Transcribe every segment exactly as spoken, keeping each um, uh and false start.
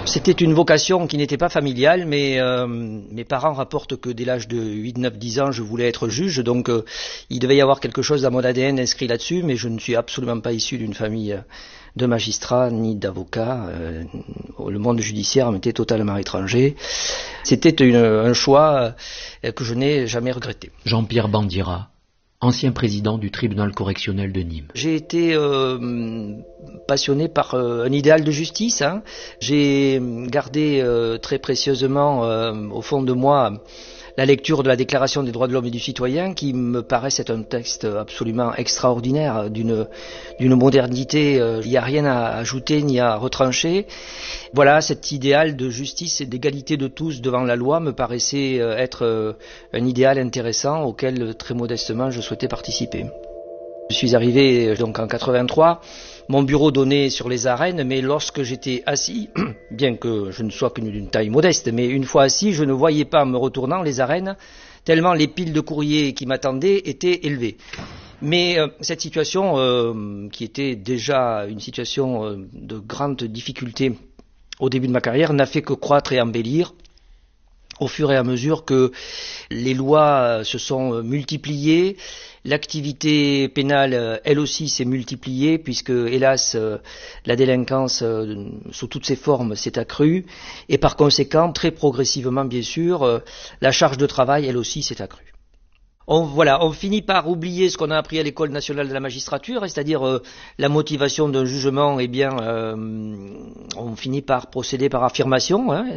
C'était une vocation qui n'était pas familiale, mais euh, mes parents rapportent que dès l'âge de huit, neuf, dix ans, je voulais être juge, donc euh, il devait y avoir quelque chose dans mon A D N inscrit là-dessus, mais je ne suis absolument pas issu d'une famille de magistrats ni d'avocats. Euh, le monde judiciaire m'était totalement étranger. C'était une, un choix que je n'ai jamais regretté. Jean-Pierre Bandira, ancien président du tribunal correctionnel de Nîmes. J'ai été euh, passionné par euh, un idéal de justice. Hein. J'ai gardé euh, très précieusement euh, au fond de moi la lecture de la Déclaration des droits de l'homme et du citoyen, qui me paraît être un texte absolument extraordinaire, d'une d'une modernité. Euh, il n'y a rien à ajouter ni à retrancher. Voilà, cet idéal de justice et d'égalité de tous devant la loi me paraissait euh, être euh, un idéal intéressant auquel, très modestement, je souhaitais participer. Je suis arrivé donc en quatre-vingt-trois, mon bureau donnait sur les arènes, mais lorsque j'étais assis, bien que je ne sois que d'une taille modeste, mais une fois assis, je ne voyais pas en me retournant les arènes, tellement les piles de courriers qui m'attendaient étaient élevées. Mais euh, cette situation, euh, qui était déjà une situation euh, de grande difficulté au début de ma carrière, n'a fait que croître et embellir au fur et à mesure que les lois se sont multipliées. L'activité pénale, elle aussi, s'est multipliée, puisque, hélas, la délinquance, sous toutes ses formes, s'est accrue. Et par conséquent, très progressivement, bien sûr, la charge de travail, elle aussi, s'est accrue. On, voilà, on finit par oublier ce qu'on a appris à l'école nationale de la magistrature, c'est-à-dire euh, la motivation d'un jugement. Eh bien, euh, on finit par procéder par affirmation, hein,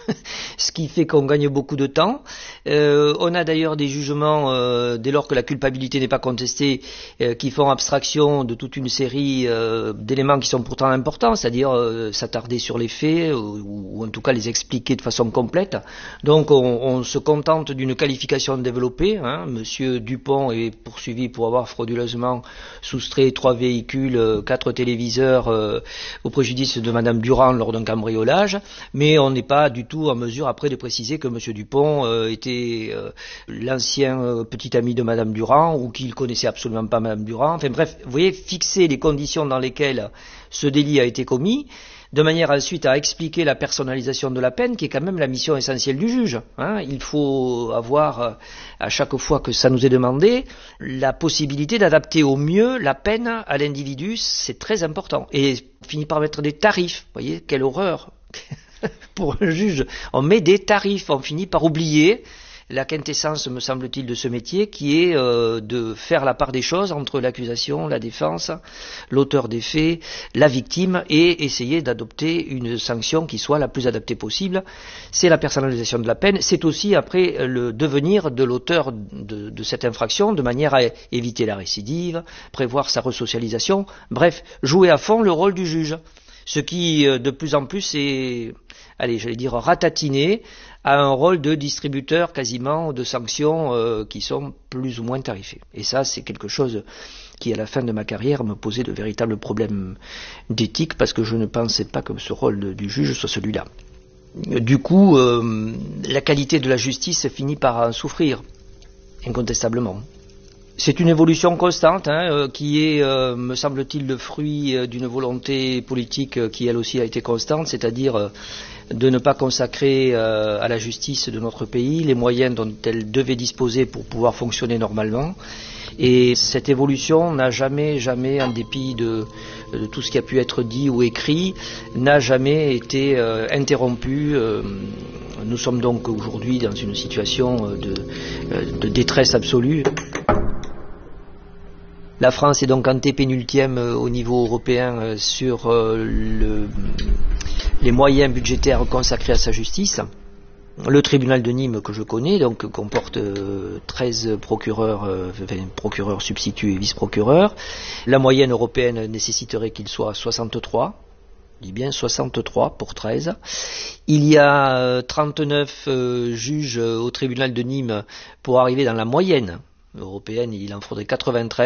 ce qui fait qu'on gagne beaucoup de temps. Euh, on a d'ailleurs des jugements, euh, dès lors que la culpabilité n'est pas contestée, euh, qui font abstraction de toute une série euh, d'éléments qui sont pourtant importants, c'est-à-dire euh, s'attarder sur les faits, ou, ou en tout cas les expliquer de façon complète. Donc, on, on se contente d'une qualification développée, hein. Monsieur Dupont est poursuivi pour avoir frauduleusement soustrait trois véhicules, quatre téléviseurs euh, au préjudice de Madame Durand lors d'un cambriolage, mais on n'est pas du tout en mesure après de préciser que Monsieur Dupont euh, était euh, l'ancien euh, petit ami de Madame Durand ou qu'il connaissait absolument pas Madame Durand. Enfin bref, vous voyez, fixer les conditions dans lesquelles ce délit a été commis, de manière ensuite à expliquer la personnalisation de la peine, qui est quand même la mission essentielle du juge. Hein. Il faut avoir, à chaque fois que ça nous est demandé, la possibilité d'adapter au mieux la peine à l'individu, c'est très important. Et on finit par mettre des tarifs, vous voyez, quelle horreur pour un juge. On met des tarifs, on finit par oublier la quintessence, me semble-t-il, de ce métier, qui est euh, de faire la part des choses entre l'accusation, la défense, l'auteur des faits, la victime, et essayer d'adopter une sanction qui soit la plus adaptée possible. C'est la personnalisation de la peine, c'est aussi après le devenir de l'auteur de, de cette infraction, de manière à éviter la récidive, prévoir sa resocialisation, bref, jouer à fond le rôle du juge. Ce qui, de plus en plus, est, allez, j'allais dire, ratatiné à un rôle de distributeur quasiment de sanctions euh, qui sont plus ou moins tarifées. Et ça, c'est quelque chose qui, à la fin de ma carrière, me posait de véritables problèmes d'éthique, parce que je ne pensais pas que ce rôle de, du juge soit celui-là. Du coup, euh, la qualité de la justice finit par en souffrir, incontestablement. C'est une évolution constante, hein, euh, qui est, euh, me semble-t-il, le fruit euh, d'une volonté politique euh, qui, elle aussi, a été constante, c'est-à-dire euh, de ne pas consacrer euh, à la justice de notre pays les moyens dont elle devait disposer pour pouvoir fonctionner normalement. Et cette évolution n'a jamais, jamais, en dépit de, de tout ce qui a pu être dit ou écrit, n'a jamais été euh, interrompue. Euh, nous sommes donc aujourd'hui dans une situation de, de détresse absolue. La France est donc antépénultième au niveau européen sur le, les moyens budgétaires consacrés à sa justice. Le tribunal de Nîmes, que je connais, donc comporte treize procureurs, enfin, procureurs substituts et vice-procureurs. La moyenne européenne nécessiterait qu'il soit soixante-trois. Je dis bien soixante-trois pour treize. Il y a trente-neuf euh, juges au tribunal de Nîmes pour arriver dans la moyenne européenne. Il en faudrait quatre-vingt-treize.